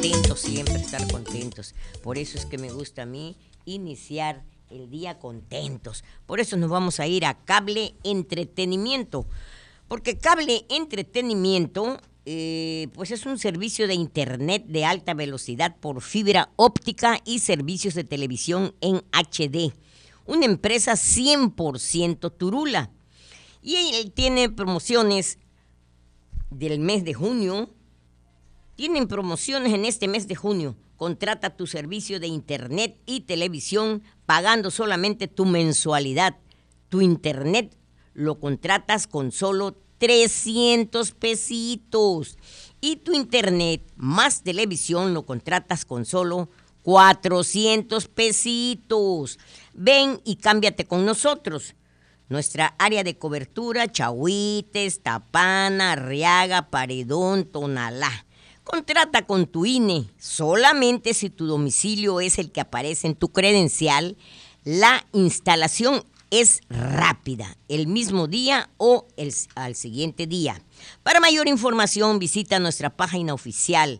contentos siempre, estar contentos. Por eso es que me gusta a mí iniciar el día contentos. Por eso nos vamos a ir a Cable Entretenimiento. Porque Cable Entretenimiento, pues es un servicio de internet de alta velocidad por fibra óptica y servicios de televisión en HD. Una empresa 100% turula. Y él tiene promociones del mes de junio. Tienen promociones en este mes de junio. Contrata tu servicio de internet y televisión pagando solamente tu mensualidad. Tu internet lo contratas con solo 300 pesitos. Y tu internet más televisión lo contratas con solo 400 pesitos. Ven y cámbiate con nosotros. Nuestra área de cobertura: Chahuites, Tapana, Arriaga, Paredón, Tonalá. Contrata con tu INE. Solamente si tu domicilio es el que aparece en tu credencial, la instalación es rápida, el mismo día o al siguiente día. Para mayor información, visita nuestra página oficial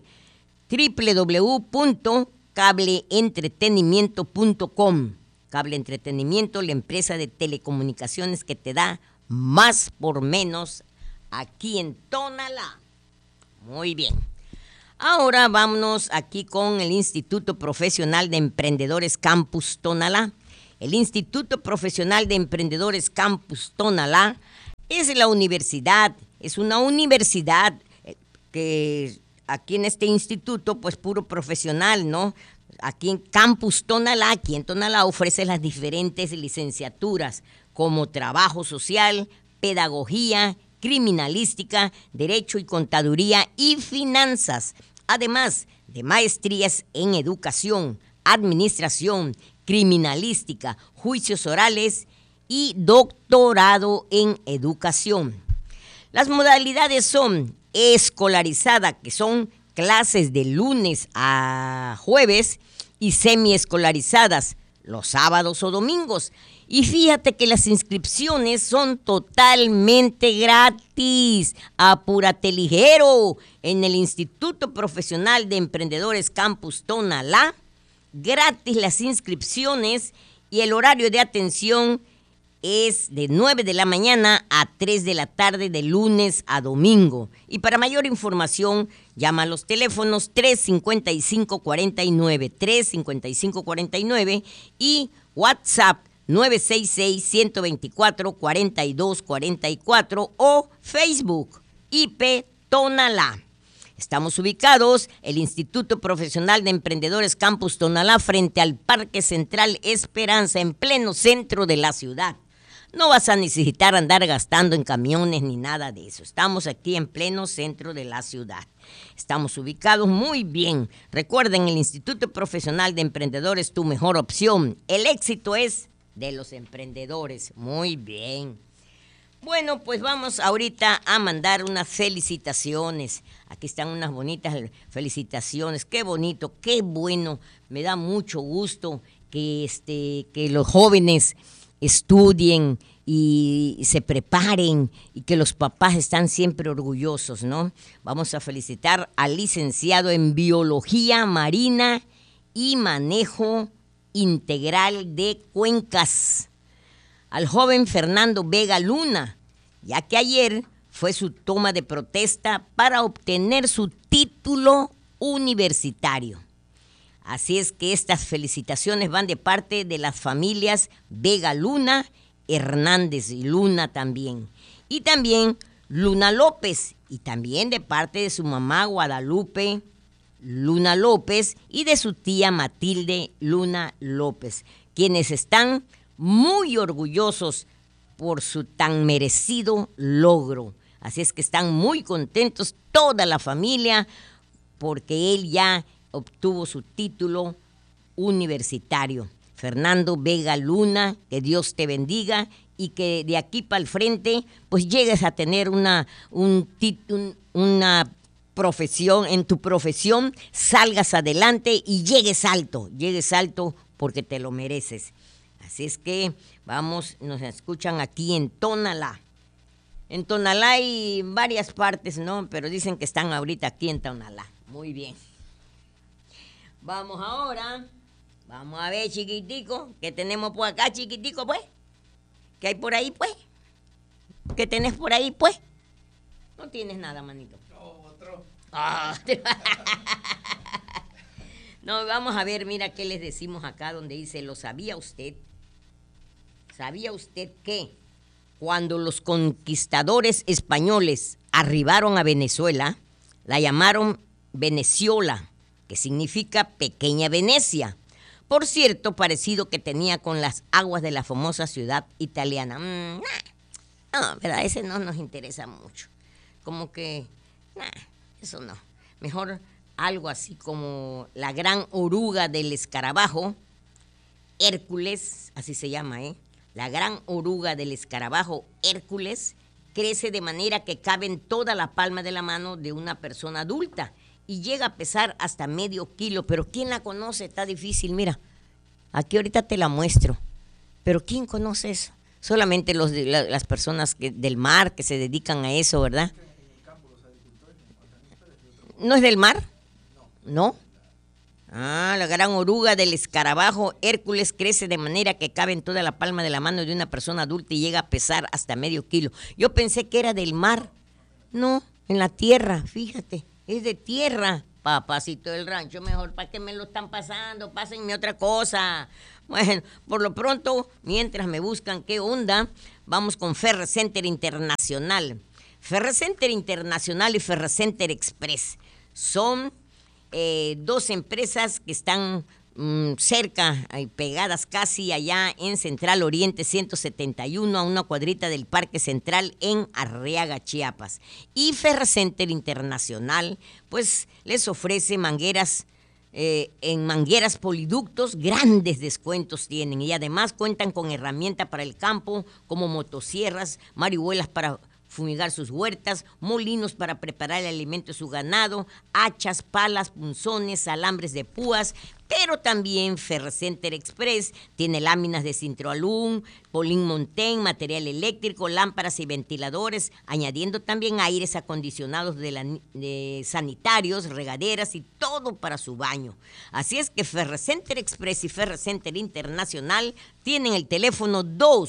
www.cableentretenimiento.com. Cable Entretenimiento, la empresa de telecomunicaciones que te da más por menos aquí en Tonalá. Muy bien. Ahora vámonos aquí con el Instituto Profesional de Emprendedores Campus Tonalá. El Instituto Profesional de Emprendedores Campus Tonalá es la universidad, es una universidad que aquí en este instituto, pues puro profesional, ¿no? Aquí en Campus Tonalá, aquí en Tonalá ofrece las diferentes licenciaturas como Trabajo Social, Pedagogía, Criminalística, Derecho y Contaduría y Finanzas. Además de maestrías en Educación, Administración, Criminalística, Juicios Orales y doctorado en Educación. Las modalidades son escolarizada, que son clases de lunes a jueves, y semiescolarizadas, los sábados o domingos. Y fíjate que las inscripciones son totalmente gratis. Apúrate ligero. En el Instituto Profesional de Emprendedores Campus Tonalá, gratis las inscripciones, y el horario de atención es de 9 de la mañana a 3 de la tarde de lunes a domingo. Y para mayor información, llama a los teléfonos 355-49, 355-49 y WhatsApp 966-124-4244 o Facebook IP Tonalá. Estamos ubicados, el Instituto Profesional de Emprendedores Campus Tonalá, frente al Parque Central Esperanza, en pleno centro de la ciudad. No vas a necesitar andar gastando en camiones ni nada de eso. Estamos aquí en pleno centro de la ciudad. Estamos ubicados muy bien. Recuerden, el Instituto Profesional de Emprendedores, tu mejor opción. El éxito es de los emprendedores. Muy bien. Bueno, pues vamos ahorita a mandar unas felicitaciones. Aquí están unas bonitas felicitaciones. Qué bonito, qué bueno. Me da mucho gusto que los jóvenes estudien y se preparen, y que los papás están siempre orgullosos, ¿no? Vamos a felicitar al licenciado en Biología Marina y Manejo Integral de Cuencas, al joven Fernando Vega Luna, ya que ayer fue su toma de protesta para obtener su título universitario. Así es que estas felicitaciones van de parte de las familias Vega Luna, Hernández y Luna también. Y también Luna López, y también de parte de su mamá Guadalupe Luna López y de su tía Matilde Luna López, quienes están muy orgullosos por su tan merecido logro. Así es que están muy contentos toda la familia, porque él ya obtuvo su título universitario. Fernando Vega Luna, que Dios te bendiga y que de aquí para el frente pues llegues a tener una profesión, en tu profesión salgas adelante y llegues alto porque te lo mereces. Así es que vamos, nos escuchan aquí en Tonalá. En Tonalá hay varias partes, ¿no? Pero dicen que están ahorita aquí en Tonalá. Muy bien. Vamos ahora. Vamos a ver, chiquitico. ¿Qué tenemos por acá, chiquitico, pues? ¿Qué hay por ahí, pues? ¿Qué tenés por ahí, pues? No tienes nada, manito. Otro. Ah. No, vamos a ver, mira qué les decimos acá donde dice, ¿lo sabía usted? ¿Sabía usted que cuando los conquistadores españoles arribaron a Venezuela, la llamaron Veneciola, que significa pequeña Venecia? Por cierto, parecido que tenía con las aguas de la famosa ciudad italiana. No, verdad, ese no nos interesa mucho. Como que, eso no. Mejor algo así como la gran oruga del escarabajo, Hércules, así se llama, ¿eh? La gran oruga del escarabajo Hércules crece de manera que cabe en toda la palma de la mano de una persona adulta y llega a pesar hasta medio kilo. Pero ¿quién la conoce? Está difícil, mira. Aquí ahorita te la muestro. Pero ¿quién conoce eso? Solamente las personas del mar que se dedican a eso, ¿verdad? ¿No es del mar? ¿No? Ah, la gran oruga del escarabajo Hércules crece de manera que cabe en toda la palma de la mano de una persona adulta y llega a pesar hasta medio kilo. Yo pensé que era del mar. No, en la tierra, fíjate, es de tierra. Papacito del rancho, mejor, ¿para qué me lo están pasando? Pásenme otra cosa. Bueno, por lo pronto, mientras me buscan qué onda, vamos con Ferrocenter Internacional. Ferrocenter Internacional y Ferrocenter Express son dos empresas que están cerca, pegadas casi allá en Central Oriente 171, a una cuadrita del Parque Central en Arriaga, Chiapas. Y Ferrocenter Internacional, pues les ofrece mangueras, en mangueras poliductos, grandes descuentos tienen. Y además cuentan con herramientas para el campo, como motosierras, marihuelas para fumigar sus huertas, molinos para preparar el alimento de su ganado, hachas, palas, punzones, alambres de púas, pero también Ferrocenter Express tiene láminas de Sintroalum, Polín Montén, material eléctrico, lámparas y ventiladores, añadiendo también aires acondicionados de sanitarios, regaderas y todo para su baño. Así es que Ferrocenter Express y Ferrocenter Internacional tienen el teléfono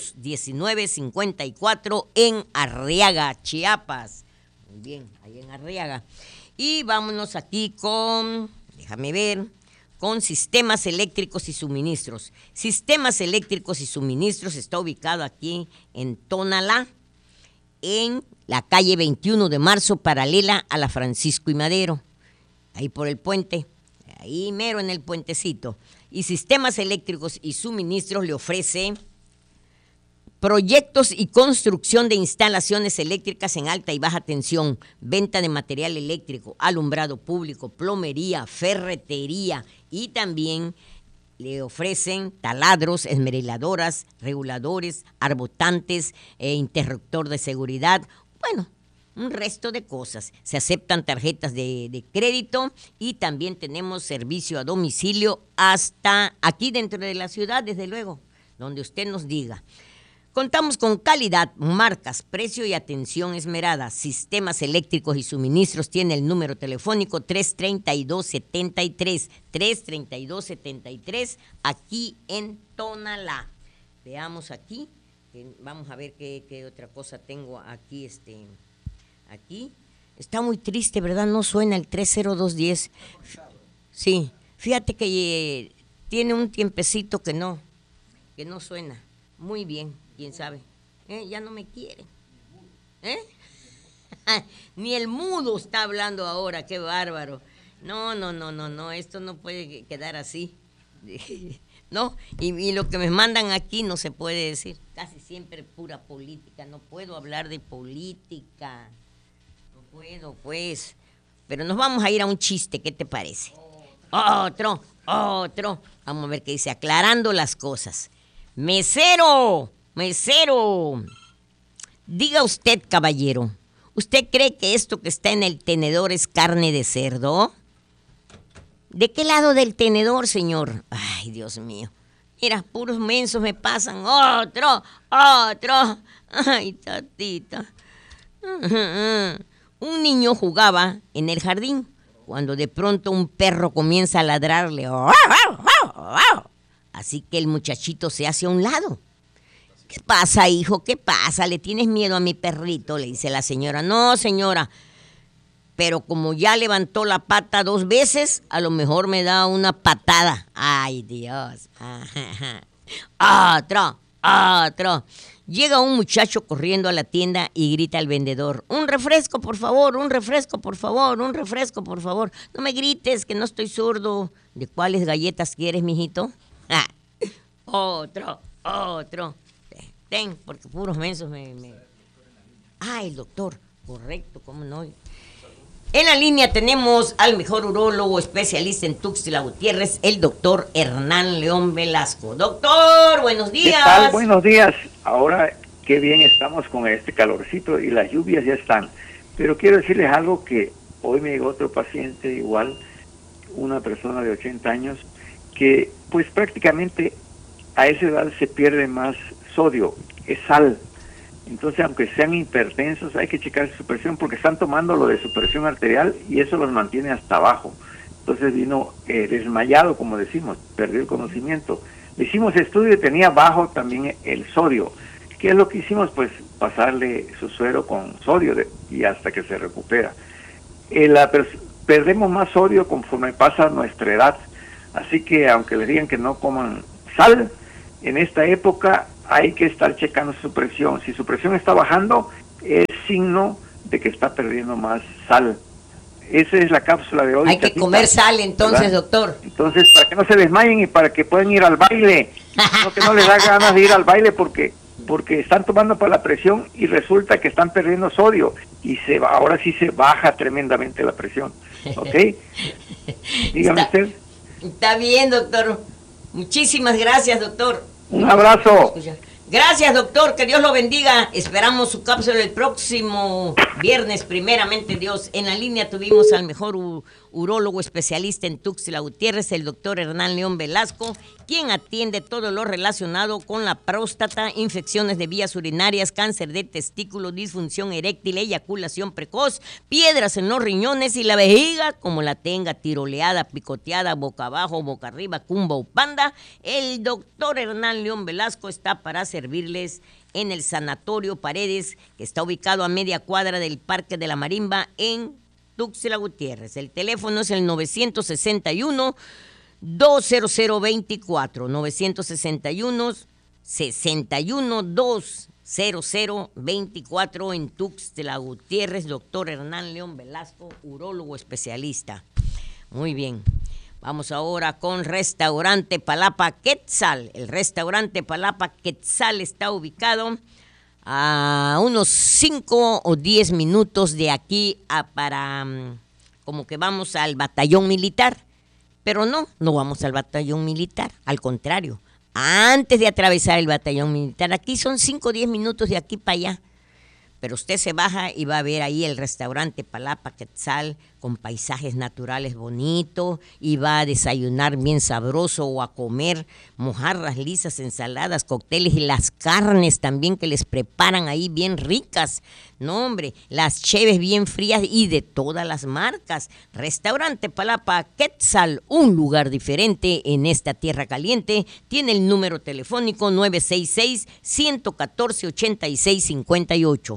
219-54 en Arriaga, Chiapas. Muy bien, ahí en Arriaga. Y vámonos aquí con, déjame ver, con Sistemas Eléctricos y Suministros. Sistemas Eléctricos y Suministros está ubicado aquí en Tonalá, en la calle 21 de marzo, paralela a la Francisco y Madero, ahí por el puente, ahí mero en el puentecito. Y Sistemas Eléctricos y Suministros le ofrece proyectos y construcción de instalaciones eléctricas en alta y baja tensión, venta de material eléctrico, alumbrado público, plomería, ferretería, y también le ofrecen taladros, esmeriladoras, reguladores, arbotantes, interruptor de seguridad, bueno, un resto de cosas. Se aceptan tarjetas de crédito y también tenemos servicio a domicilio hasta aquí dentro de la ciudad, desde luego, donde usted nos diga. Contamos con calidad, marcas, precio y atención esmerada. Sistemas Eléctricos y Suministros tiene el número telefónico 332-73, 332-73, aquí en Tonalá. Veamos aquí, vamos a ver qué otra cosa tengo aquí. Aquí está muy triste, ¿verdad? No suena el 30210. Sí, fíjate que tiene un tiempecito que no suena. Muy bien, quién sabe. Ya no me quiere. Ni el mudo está hablando ahora, qué bárbaro. No, esto no puede quedar así. No, y lo que me mandan aquí no se puede decir. Casi siempre pura política. No puedo hablar de política. No puedo, pues. Pero nos vamos a ir a un chiste, ¿qué te parece? Otro. Vamos a ver qué dice, aclarando las cosas. Mesero, diga usted, caballero, ¿usted cree que esto que está en el tenedor es carne de cerdo? ¿De qué lado del tenedor, señor? Ay, Dios mío. Mira, puros mensos me pasan. Otro. Ay, tatita. Un niño jugaba en el jardín cuando de pronto un perro comienza a ladrarle. Así que el muchachito se hace a un lado. ¿Qué pasa, hijo? ¿Qué pasa? ¿Le tienes miedo a mi perrito? Le dice la señora. No, señora, pero como ya levantó la pata 2 veces, a lo mejor me da una patada. Ay, Dios. Otro, otro. Llega un muchacho corriendo a la tienda y grita al vendedor: un refresco, por favor, un refresco, por favor, un refresco, por favor. No me grites, que no estoy zurdo. ¿De cuáles galletas quieres, mijito? Otro, otro. Ten, porque puros mensos Ah, el doctor. Correcto, cómo no. En la línea tenemos al mejor urólogo especialista en Tuxtla Gutiérrez, el doctor Hernán León Velasco. Doctor, buenos días. ¿Qué tal? Buenos días. Ahora, qué bien estamos con este calorcito y las lluvias ya están. Pero quiero decirles algo, que hoy me llegó otro paciente, igual, una persona de 80 años, que pues prácticamente a esa edad se pierde más sodio, es sal. Entonces, aunque sean hipertensos, hay que checar su presión, porque están tomando lo de su presión arterial y eso los mantiene hasta abajo. Entonces vino desmayado, como decimos, perdió el conocimiento. Le hicimos estudio y tenía bajo también el sodio. ¿Qué es lo que hicimos? Pues pasarle su suero con sodio y hasta que se recupera. Perdemos más sodio conforme pasa nuestra edad. Así que aunque les digan que no coman sal, en esta época hay que estar checando su presión. Si su presión está bajando, es signo de que está perdiendo más sal. Esa es la cápsula de hoy. Hay que comer sal entonces, ¿verdad, doctor? Entonces, para que no se desmayen y para que puedan ir al baile. No, que no les da ganas de ir al baile porque están tomando para la presión y resulta que están perdiendo sodio. Y ahora sí se baja tremendamente la presión. ¿Ok? Dígame usted. Está bien, doctor. Muchísimas gracias, doctor. Un abrazo. Gracias, doctor, que Dios lo bendiga. Esperamos su cápsula el próximo viernes, primeramente Dios. En la línea tuvimos al mejor urólogo especialista en Tuxtla Gutiérrez, el doctor Hernán León Velasco, quien atiende todo lo relacionado con la próstata, infecciones de vías urinarias, cáncer de testículo, disfunción eréctil, eyaculación precoz, piedras en los riñones y la vejiga, como la tenga tiroleada, picoteada, boca abajo, boca arriba, cumba o panda. El doctor Hernán León Velasco está para servirles en el Sanatorio Paredes, que está ubicado a media cuadra del Parque de la Marimba en Tuxtla Gutiérrez. El teléfono es el 961-20024, 961-61-20024 en Tuxtla Gutiérrez, doctor Hernán León Velasco, urólogo especialista. Muy bien. Vamos ahora con Restaurante Palapa Quetzal. El Restaurante Palapa Quetzal está ubicado a unos 5 o 10 minutos de aquí como que vamos al batallón militar. Pero no vamos al batallón militar, al contrario. Antes de atravesar el batallón militar, aquí son 5 o 10 minutos de aquí para allá. Pero usted se baja y va a ver ahí el Restaurante Palapa Quetzal con paisajes naturales bonitos, y va a desayunar bien sabroso o a comer mojarras lisas, ensaladas, cócteles y las carnes también que les preparan ahí bien ricas. No, hombre, las cheves bien frías y de todas las marcas. Restaurante Palapa Quetzal, un lugar diferente en esta tierra caliente. Tiene el número telefónico 966-114-8658.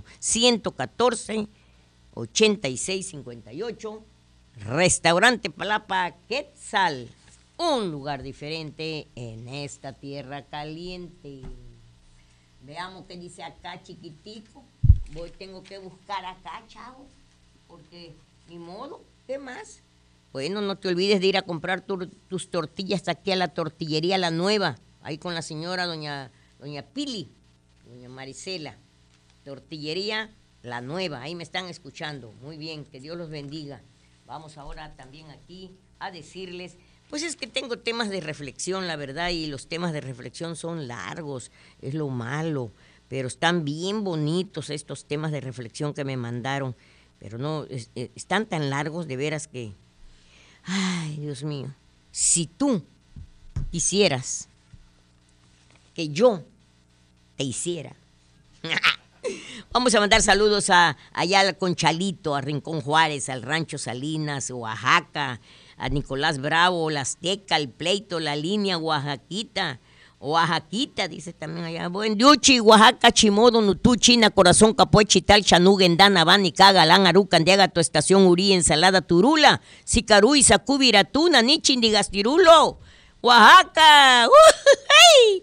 114-8658. Restaurante Palapa Quetzal, un lugar diferente en esta tierra caliente. Veamos qué dice acá, chiquitico. Tengo que buscar acá, chavo, porque ni modo, ¿qué más? Bueno, no te olvides de ir a comprar tus tortillas aquí a la tortillería La Nueva, ahí con la señora doña Pili, doña Marisela. Tortillería La Nueva, ahí me están escuchando. Muy bien, que Dios los bendiga. Vamos ahora también aquí a decirles, pues es que tengo temas de reflexión, la verdad, y los temas de reflexión son largos, es lo malo, pero están bien bonitos estos temas de reflexión que me mandaron, pero no, están tan largos de veras que, ay, Dios mío, si tú quisieras que yo te hiciera, Vamos a mandar saludos allá al Conchalito, a Rincón Juárez, al Rancho Salinas, Oaxaca, a Nicolás Bravo, la Azteca, el Pleito, la Línea, Oaxaquita, dice también allá. Buen Yuchi, Oaxaca, Chimodo, Nutú, China, Corazón, Capoe, Chital, Chanú, Gendana, Banica, Galán, Aruca, Andiaga, Tu Estación, Urí, Ensalada, Turula, Sicaruy, Sacubi, Iratuna, Nichin, Digastirulo, Oaxaca. ¡Hey!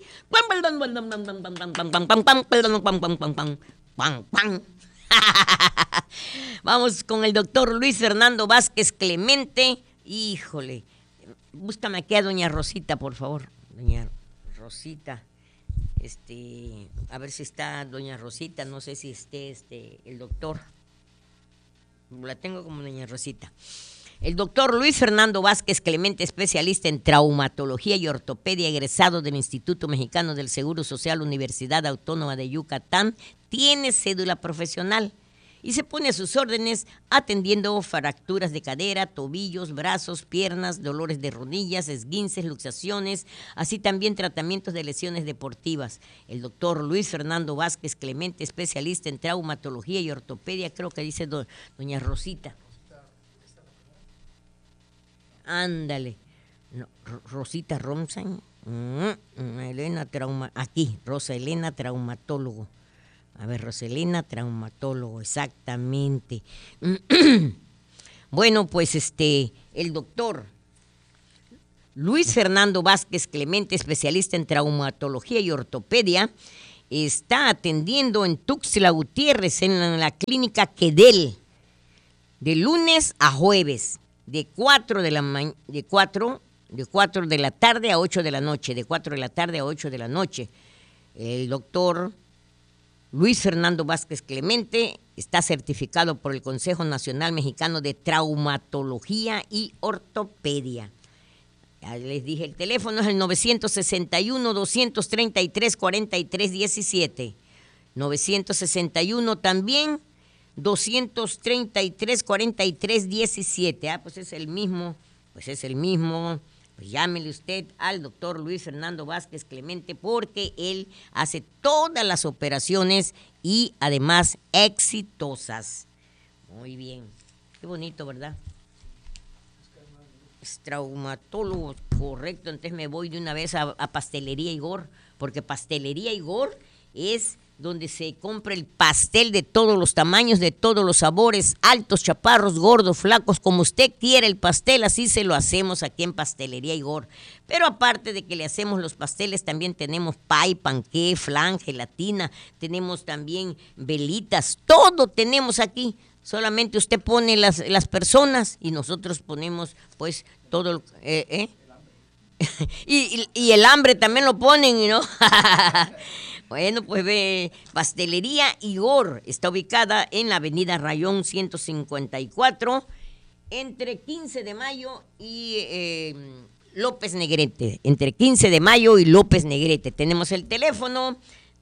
Vamos con el doctor Luis Fernando Vázquez Clemente. Híjole, búscame aquí a doña Rosita, por favor. Doña Rosita, a ver si está doña Rosita, no sé si esté el doctor. La tengo como doña Rosita. El doctor Luis Fernando Vázquez Clemente, especialista en traumatología y ortopedia, egresado del Instituto Mexicano del Seguro Social, Universidad Autónoma de Yucatán, tiene cédula profesional y se pone a sus órdenes atendiendo fracturas de cadera, tobillos, brazos, piernas, dolores de rodillas, esguinces, luxaciones, así también tratamientos de lesiones deportivas. El doctor Luis Fernando Vázquez Clemente, especialista en traumatología y ortopedia, creo que dice doña Rosita. Ándale, no, Rosita Romsen, Elena aquí, Rosa Elena, traumatólogo. A ver, Rosa Elena, traumatólogo, exactamente. Bueno, pues el doctor Luis Fernando Vázquez Clemente, especialista en traumatología y ortopedia, está atendiendo en Tuxtla Gutiérrez, en la clínica Quedel, de lunes a jueves, de 4 de la tarde a 8 de la noche, de 4 de la tarde a 8 de la noche. El doctor Luis Fernando Vázquez Clemente está certificado por el Consejo Nacional Mexicano de Traumatología y Ortopedia. Ya les dije, el teléfono es el 961-233-4317. 961 también, 233-4317. Pues es el mismo. Pues llámele usted al doctor Luis Fernando Vázquez Clemente, porque él hace todas las operaciones y además exitosas. Muy bien. Qué bonito, ¿verdad? Es traumatólogo, correcto. Entonces me voy de una vez a Pastelería Igor, porque Pastelería Igor es donde se compra el pastel de todos los tamaños, de todos los sabores, altos, chaparros, gordos, flacos, como usted quiera el pastel, así se lo hacemos aquí en Pastelería Igor. Pero aparte de que le hacemos los pasteles, también tenemos pie, panqué, flan, gelatina, tenemos también velitas, todo tenemos aquí. Solamente usted pone las personas y nosotros ponemos pues todo. Y el hambre también lo ponen, ¿no? Bueno, pues Pastelería Igor está ubicada en la avenida Rayón 154, entre 15 de mayo y López Negrete. Entre 15 de mayo y López Negrete. Tenemos el teléfono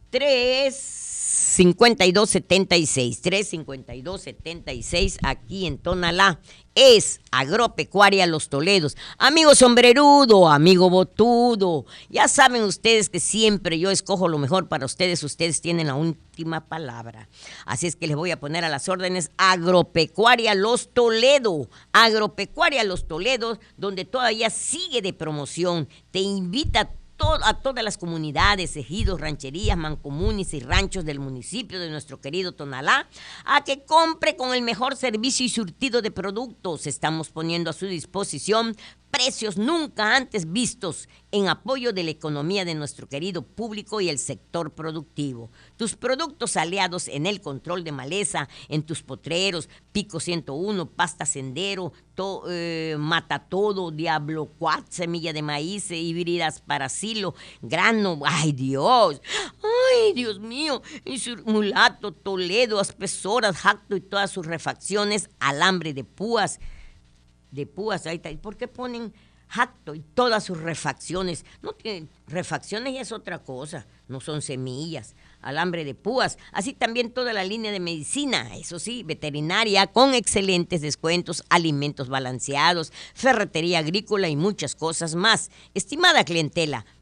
352-76 aquí en Tonalá. Es Agropecuaria Los Toledos. Amigo sombrerudo, amigo botudo, ya saben ustedes que siempre yo escojo lo mejor para ustedes. Ustedes tienen la última palabra. Así es que les voy a poner a las órdenes Agropecuaria Los Toledo. Agropecuaria Los Toledos, donde todavía sigue de promoción. Te invita a todas las comunidades, ejidos, rancherías, mancomunes y ranchos del municipio de nuestro querido Tonalá a que compre con el mejor servicio y surtido de productos. Estamos poniendo a su disposición precios nunca antes vistos en apoyo de la economía de nuestro querido público y el sector productivo. Tus productos aliados en el control de maleza, en tus potreros, Pico 101, Pasta Sendero, Mata Todo, Diablo Quat, Semilla de Maíz, híbridas para silo, grano, ¡ay Dios! ¡Ay Dios mío! Mulato, Toledo, Aspesoras, Jacto y todas sus refacciones, alambre de púas, ahí está. ¿Por qué ponen Jacto y todas sus refacciones? No tienen refacciones, y es otra cosa, no son semillas. Alambre de púas, así también toda la línea de medicina, eso sí, veterinaria, con excelentes descuentos, alimentos balanceados, ferretería agrícola y muchas cosas más. Estimada clientela,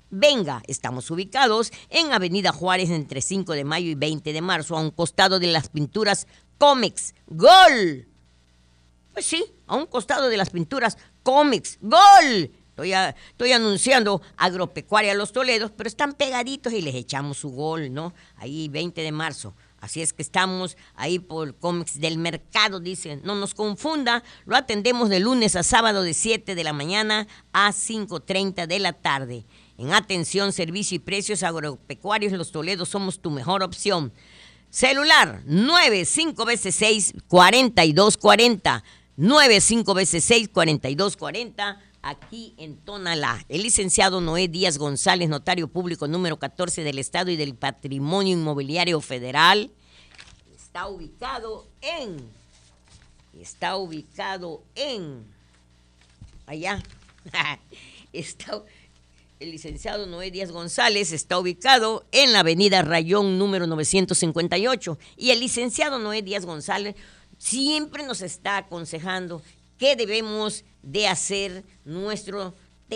Venga, estamos ubicados en Avenida Juárez entre 5 de mayo y 20 de marzo, a un costado de las pinturas Comex. ¡Gol! Pues sí, a un costado de las pinturas Comex. ¡Gol! Estoy anunciando Agropecuaria Los Toledos, pero están pegaditos y les echamos su gol, ¿no? Ahí 20 de marzo. Así es que estamos ahí por Comex del Mercado, dicen. No nos confunda, lo atendemos de lunes a sábado de 7 de la mañana a 5:30 de la tarde. En atención, servicio y precios agropecuarios Los Toledos somos tu mejor opción. Celular 95 veces 6 4240. 95 veces 6 4240. Aquí en Tonalá. El licenciado Noé Díaz González, notario público número 14 del Estado y del Patrimonio Inmobiliario Federal, está ubicado en allá. El licenciado Noé Díaz González está ubicado en la avenida Rayón número 958. Y el licenciado Noé Díaz González siempre nos está aconsejando que debemos de hacer nuestro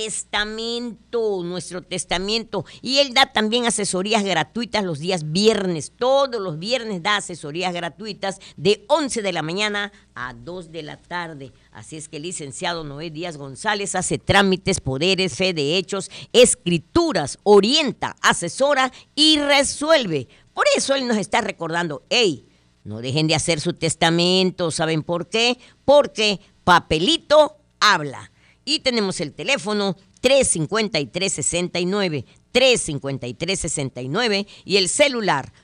testamento. Y él da también asesorías gratuitas los días viernes. Todos los viernes da asesorías gratuitas de 11 de la mañana a 2 de la tarde. Así es que el licenciado Noé Díaz González hace trámites, poderes, fe de hechos, escrituras, orienta, asesora y resuelve. Por eso él nos está recordando, hey, no dejen de hacer su testamento. ¿Saben por qué? Porque papelito habla. Y tenemos el teléfono 353-69, 353-69 y el celular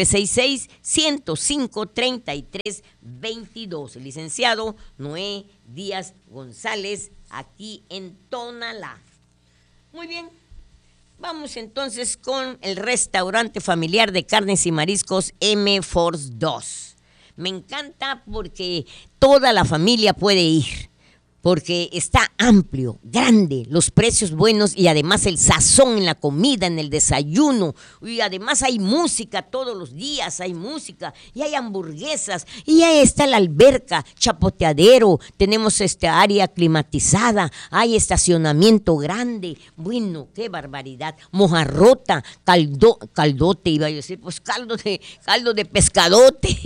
966-105-3322. El licenciado Noé Díaz González, aquí en Tonalá. Muy bien, vamos entonces con el restaurante familiar de carnes y mariscos M Force 2. Me encanta porque toda la familia puede ir, porque está amplio, grande, los precios buenos y además el sazón en la comida, en el desayuno. Y además hay música todos los días, hay música y hay hamburguesas y ahí está la alberca, chapoteadero, tenemos esta área climatizada, hay estacionamiento grande. Bueno, qué barbaridad. Mojarrota, caldote, iba a decir, pues caldo de pescadote,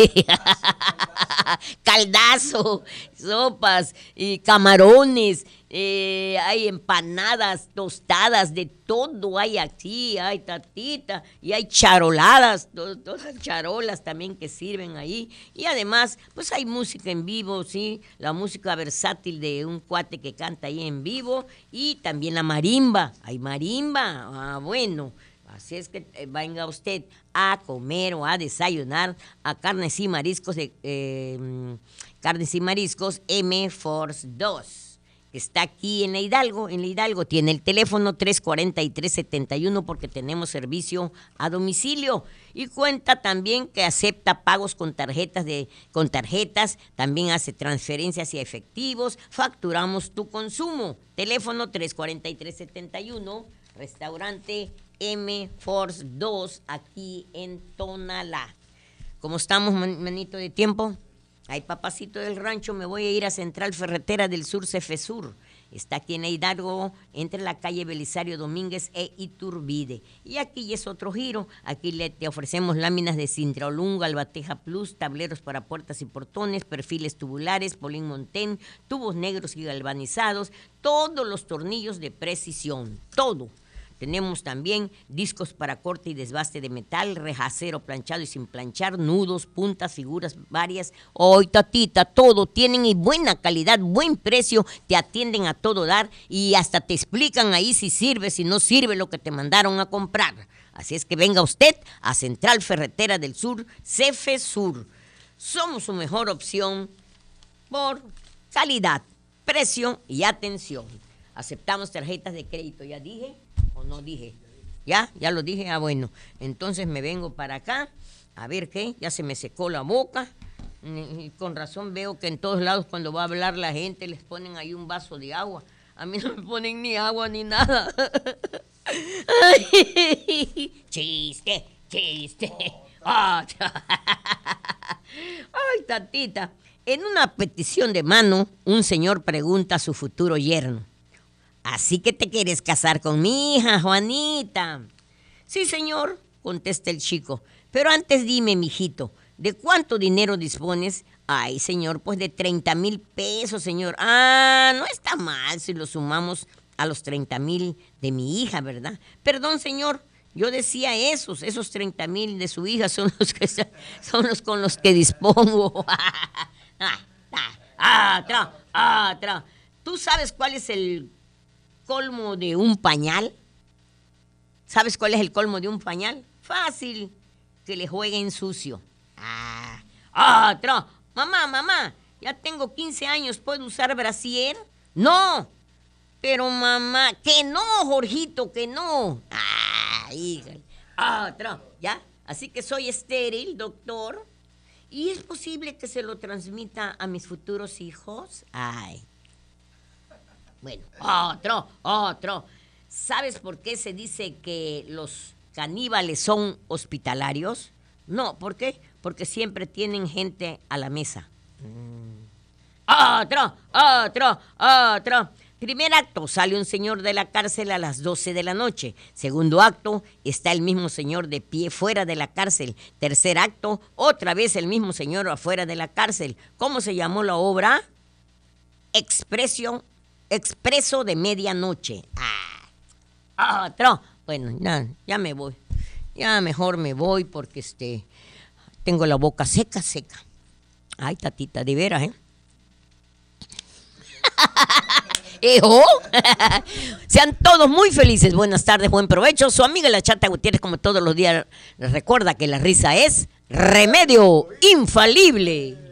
caldazo, sopas y camarones, hay empanadas, tostadas, de todo hay aquí, hay tatita y hay charoladas, todas charolas también que sirven ahí. Y además, pues hay música en vivo, sí, la música versátil de un cuate que canta ahí en vivo y también la marimba, hay marimba, bueno. Así es que venga usted a comer o a desayunar a Carnes y Mariscos M Force 2, que está aquí en la Hidalgo. En la Hidalgo tiene el teléfono 343-71 porque tenemos servicio a domicilio. Y cuenta también que acepta pagos con tarjetas, también hace transferencias y efectivos, facturamos tu consumo. Teléfono 343-71, restaurante M Force 2, aquí en Tonalá. ¿Cómo estamos, manito de tiempo? Ay, papacito del rancho, me voy a ir a Central Ferretera del Sur, Cefesur. Está aquí en Hidalgo, entre la calle Belisario Domínguez e Iturbide. Y aquí ya es otro giro. Aquí te ofrecemos láminas de Sintraolunga, Albateja Plus, tableros para puertas y portones, perfiles tubulares, Polín Montén, tubos negros y galvanizados, todos los tornillos de precisión, todo. Tenemos también discos para corte y desbaste de metal, rejacero planchado y sin planchar, nudos, puntas, figuras varias. ¡Ay, tatita! Todo tienen y buena calidad, buen precio, te atienden a todo dar y hasta te explican ahí si sirve, si no sirve lo que te mandaron a comprar. Así es que venga usted a Central Ferretera del Sur, Cefesur. Somos su mejor opción por calidad, precio y atención. Aceptamos tarjetas de crédito, ¿ya dije? ¿O no dije? ¿Ya lo dije? Ah, bueno. Entonces me vengo para acá, a ver qué, ya se me secó la boca. Y con razón veo que en todos lados cuando va a hablar la gente les ponen ahí un vaso de agua. A mí no me ponen ni agua ni nada. Chiste. Ay, tatita. En una petición de mano, un señor pregunta a su futuro yerno: Así que te quieres casar con mi hija, Juanita. Sí, señor, contesta el chico. Pero antes dime, mijito, ¿de cuánto dinero dispones? Ay, señor, pues de 30,000 pesos, señor. Ah, no está mal si lo sumamos a los 30,000 de mi hija, ¿verdad? Perdón, señor, yo decía esos 30,000 de su hija son los con los que dispongo. ¿Tú sabes cuál es el colmo de un pañal? ¿Sabes cuál es el colmo de un pañal? Fácil, que le jueguen sucio. Mamá, ya tengo 15 años, ¿puedo usar brasier? No, pero mamá, que no, Jorgito, que no. Híjole. ¿Ya? Así que soy estéril, doctor. ¿Y es posible que se lo transmita a mis futuros hijos? Ay. Bueno, otro. ¿Sabes por qué se dice que los caníbales son hospitalarios? No, ¿por qué? Porque siempre tienen gente a la mesa. Otro. Primer acto, sale un señor de la cárcel a las 12 de la noche. Segundo acto, está el mismo señor de pie fuera de la cárcel. Tercer acto, otra vez el mismo señor afuera de la cárcel. ¿Cómo se llamó la obra? Expreso de medianoche. Otro. Bueno, ya me voy. Ya mejor me voy porque tengo la boca seca. Ay, tatita, de veras, ¿eh? Sean todos muy felices. Buenas tardes, buen provecho. Su amiga la Chata Gutiérrez, como todos los días, les recuerda que la risa es remedio infalible.